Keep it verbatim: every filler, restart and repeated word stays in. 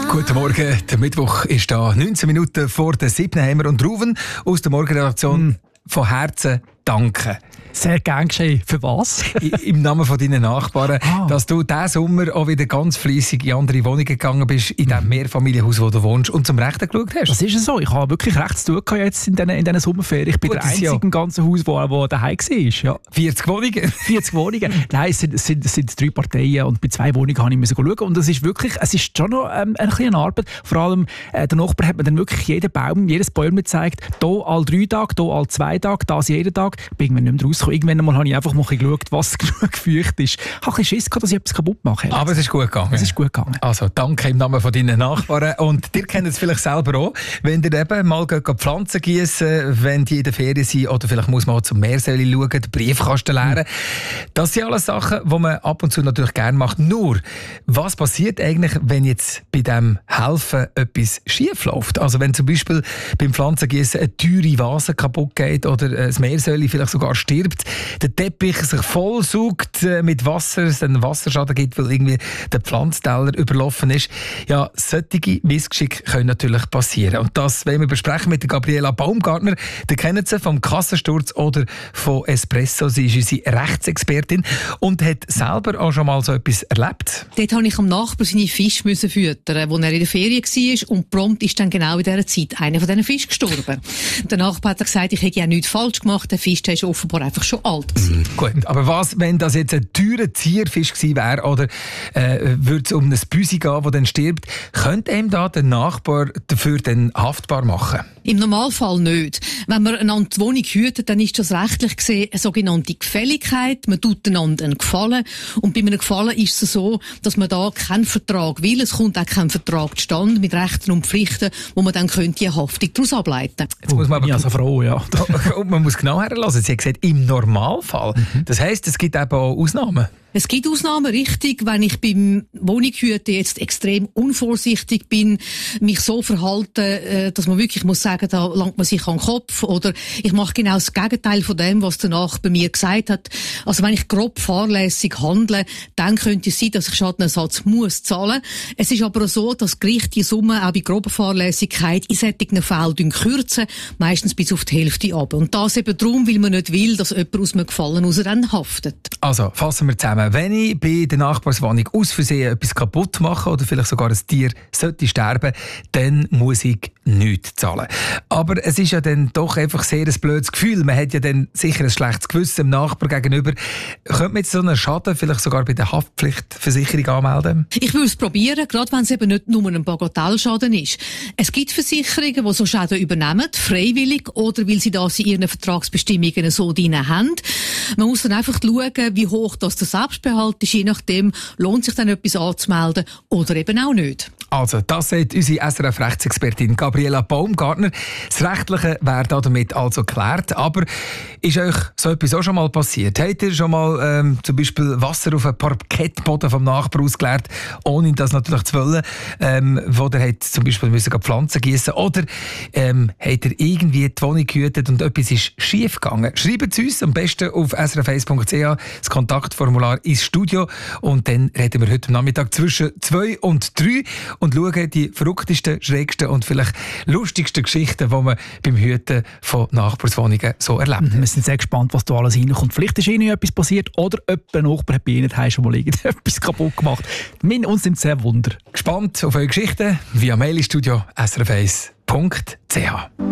Guten Morgen, der Mittwoch ist da. neunzehn Minuten vor der siebten haben wir und Ruven aus der Morgenredaktion. Mm. Von Herzen danken. Sehr gern geschehen. Für was? Im Namen von deinen Nachbarn, ah. dass du diesen Sommer auch wieder ganz fleissig in andere Wohnungen gegangen bist, in dem Mehrfamilienhaus, wo du wohnst, und zum Rechten geschaut hast. Das ist ja so. Ich habe wirklich recht zu tun jetzt in diesen, in diesen Sommerferien. Ich bin Gutes der Einzige Jahr. Im ganzen Haus, wo, wo daheim war. Ja. vierzig Wohnungen? vierzig Wohnungen. Nein, es sind, es, sind, es sind drei Parteien und bei zwei Wohnungen habe ich schauen. Und es ist wirklich, es ist schon noch ähm, eine kleine Arbeit. Vor allem, äh, der Nachbar hat mir dann wirklich jeden Baum, jedes Bäume gezeigt. Hier alle drei Tage, hier alle zwei Tage, das jeden Tag. Ich bin irgendwann nicht mehr rausgekommen. Irgendwann mal habe ich einfach mal geschaut, was genug feucht ist. Ich habe ein bisschen Schiss gehabt, dass ich etwas kaputt mache. Aber es ist gut gegangen. Es ist gut gegangen. Also danke im Namen von deinen Nachbarn. Und ihr kennt es vielleicht selber auch, wenn ihr eben mal Pflanzen gießen, wenn die in der Ferien sind, oder vielleicht muss man auch zum Meersäule schauen, den Briefkasten leeren. Das sind alles Sachen, die man ab und zu natürlich gerne macht. Nur, was passiert eigentlich, wenn jetzt bei diesem Helfen etwas schief läuft? Also wenn zum Beispiel beim Pflanzengießen eine teure Vase kaputt geht oder das Meersäule vielleicht sogar stirbt, der Teppich sich vollsaugt mit Wasser, es einen Wasserschaden gibt, weil irgendwie der Pflanzteller überlaufen ist. Ja, solche Missgeschicke können natürlich passieren. Und das wollen wir besprechen mit der Gabriela Baumgartner. Die kennen sie vom Kassensturz oder von Espresso. Sie ist unsere Rechtsexpertin und hat selber auch schon mal so etwas erlebt. Dort musste ich am Nachbarn seine Fische füttern, wo er in der Ferien war, und prompt ist dann genau in dieser Zeit einer von diesen Fischen gestorben. Der Nachbar hat gesagt, ich hätte ja nichts falsch gemacht, der Fisch ist offenbar einfach schon alt gewesen. Mm, gut, aber was, wenn das jetzt ein teurer Zierfisch gewesen wäre, oder äh, würde es um ein Büsi gehen, das dann stirbt, könnte ihm da der Nachbar dafür dann haftbar machen? Im Normalfall nicht. Wenn man einander die Wohnung hütet, dann ist das rechtlich gesehen eine sogenannte Gefälligkeit. Man tut einander einen Gefallen. Und bei einem Gefallen ist es so, dass man da keinen Vertrag will. Es kommt auch kein Vertrag zustande mit Rechten und Pflichten, wo man dann könnte eine Haftung daraus ableiten. Jetzt muss man aber ja, also froh, ja. Und man muss genau herlassen. Sie hat gesagt, im Normalfall. Mhm. Das heisst, es gibt eben auch Ausnahmen. Es gibt Ausnahmen, richtig. Wenn ich beim Wohnungshüten jetzt extrem unvorsichtig bin, mich so verhalte, dass man wirklich muss sagen, da langt man sich an den Kopf, oder ich mache genau das Gegenteil von dem, was der Nachbar mir gesagt hat. Also wenn ich grob fahrlässig handle, dann könnte es sein, dass ich Schadenersatz muss zahlen. Es ist aber auch so, dass Gerichte die Summe auch bei grober Fahrlässigkeit in solchen Fällen kürzen, meistens bis auf die Hälfte ab. Und das eben darum, weil man nicht will, dass jemand aus einem Gefallen raus dann haftet. Also, fassen wir zusammen. Wenn ich bei der Nachbarswohnung aus Versehen etwas kaputt mache oder vielleicht sogar ein Tier sollte sterben, dann muss ich nichts zahlen. Aber es ist ja dann doch einfach sehr ein blödes Gefühl. Man hat ja dann sicher ein schlechtes Gewissen dem Nachbar gegenüber. Könnte man jetzt so einen Schaden vielleicht sogar bei der Haftpflichtversicherung anmelden? Ich würde es probieren, gerade wenn es eben nicht nur ein Bagatellschaden ist. Es gibt Versicherungen, die so Schäden übernehmen, freiwillig oder weil sie das in ihren Vertragsbestimmungen so drin haben. Man muss dann einfach schauen, wie hoch das der Selbstbehalt ist. Je nachdem lohnt sich dann etwas anzumelden oder eben auch nicht. Also, das sagt unsere S R F-Rechtsexpertin Gabriela Baumgartner. Das Rechtliche wäre damit also geklärt. Aber ist euch so etwas auch schon mal passiert? Habt ihr schon mal ähm, zum Beispiel Wasser auf einen Parkettboden vom Nachbarn ausgeleert, ohne das natürlich zu wollen, ähm, wo ihr habt zum Beispiel müssen Pflanzen gießen, oder ähm, habt ihr irgendwie die Wohnung gehütet und etwas ist schief gegangen? Schreibt es uns am besten auf s r f eins punkt c h, das Kontaktformular ins Studio, und dann reden wir heute Nachmittag zwischen zwei und drei und schauen die verrücktesten, schrägsten und vielleicht lustigsten Geschichten, die man beim Hüten von Nachbarswohnungen so erlebt. Wir sind sehr gespannt, was da alles reinkommt. Vielleicht ist Ihnen etwas passiert oder jemand Nachbar hat bei Ihnen daheim schon mal etwas kaputt gemacht. Wir uns sind sehr wunder. Gespannt auf eure Geschichten via Mail ins Studio s r f eins punkt c h.